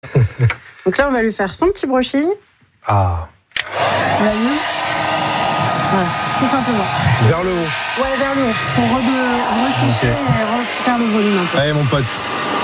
Donc là, on va lui faire son petit brushing. Ah. Voilà, tout simplement. Vers le haut. Ouais, vers le haut. Pour resécher et refaire le volume un peu. Allez, mon pote.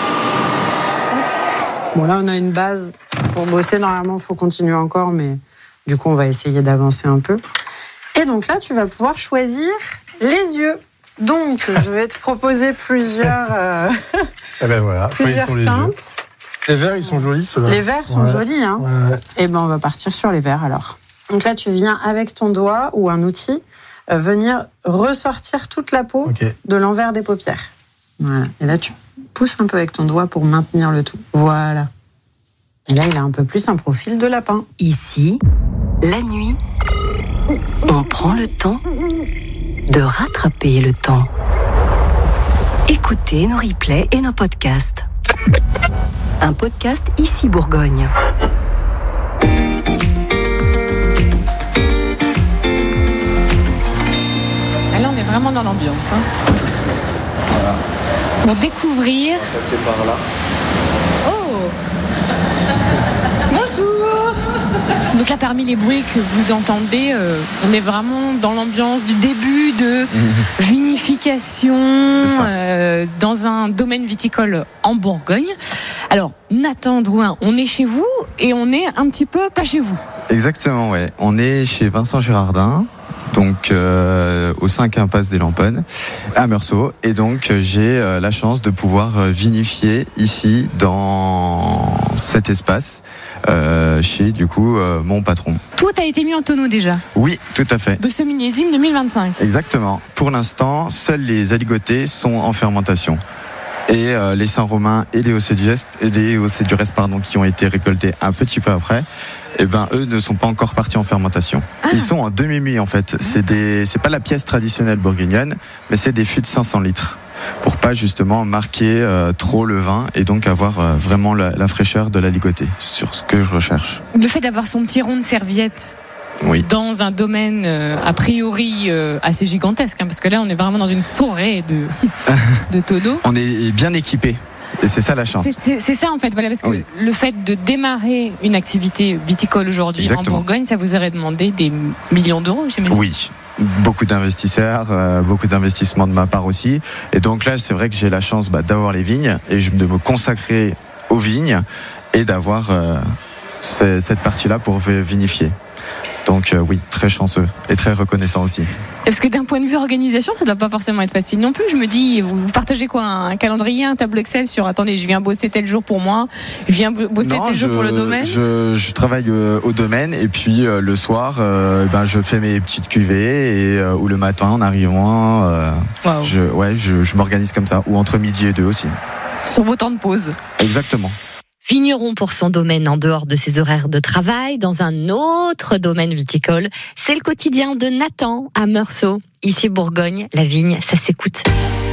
Bon, là, on a une base pour bosser. Normalement, il faut continuer encore, mais du coup, on va essayer d'avancer un peu. Et donc là, tu vas pouvoir choisir les yeux. Donc, je vais te proposer plusieurs, Et ben voilà, plusieurs les teintes. Les verts, ils sont jolis, ceux-là. Les verts sont jolis, hein. Ouais. Et ben, on va partir sur les verts, alors. Donc là, tu viens avec ton doigt ou un outil venir ressortir toute la peau de l'envers des paupières. Voilà. Et là, tu pousses un peu avec ton doigt pour maintenir le tout. Voilà. Et là, il a un peu plus un profil de lapin. Ici, la nuit, on prend le temps de rattraper le temps. Écoutez nos replays et nos podcasts. Un podcast Ici Bourgogne. Là, on est vraiment dans l'ambiance. Voilà. Pour découvrir. On va passer par là. Oh Bonjour. Donc là, parmi les bruits que vous entendez, on est vraiment dans l'ambiance du début de vinification dans un domaine viticole en Bourgogne. Alors, Nathan Drouin, on est chez vous et on est un petit peu pas chez vous. Exactement, ouais. On est chez Vincent Girardin, donc au 5 impasse des Lamponnes, à Meursault. Et donc, j'ai la chance de pouvoir vinifier ici, dans cet espace, chez, du coup, mon patron. Tout a été mis en tonneau déjà. Oui, tout à fait. De ce millésime 2025. Exactement. Pour l'instant, seuls les aligotés sont en fermentation. Et les Saint-Romain et les Océdures, qui ont été récoltés un petit peu après, eh ben, eux ne sont pas encore partis en fermentation. Ils sont en demi-muit, en fait. C'est pas la pièce traditionnelle bourguignonne, mais c'est des fûts de 500 litres. Pour pas, justement, marquer trop le vin et donc avoir vraiment la fraîcheur de l'aligoté sur ce que je recherche. Le fait d'avoir son petit rond de serviette dans un domaine a priori assez gigantesque, parce que là, on est vraiment dans une forêt de tonneaux. On est bien équipé. Et c'est ça la chance. C'est ça en fait, voilà, parce que le fait de démarrer une activité viticole aujourd'hui en Bourgogne, ça vous aurait demandé des millions d'euros, j'imagine. Oui, beaucoup d'investisseurs, beaucoup d'investissements de ma part aussi. Et donc là, c'est vrai que j'ai la chance d'avoir les vignes et de me consacrer aux vignes et d'avoir cette partie-là pour vinifier. Donc oui, très chanceux et très reconnaissant aussi. Parce que d'un point de vue organisation, ça ne doit pas forcément être facile non plus. Je me dis, vous partagez quoi, un calendrier, un tableau Excel sur attendez, je viens bosser tel jour pour moi, je viens bosser tel jour pour le domaine. Je travaille au domaine et puis le soir, je fais mes petites cuvées ou le matin en arrivant, je m'organise comme ça, ou entre midi et 2 aussi. Sur vos temps de pause. Exactement. Vigneron pour son domaine en dehors de ses horaires de travail, dans un autre domaine viticole. C'est le quotidien de Nathan à Meursault. Ici Bourgogne, la vigne, ça s'écoute.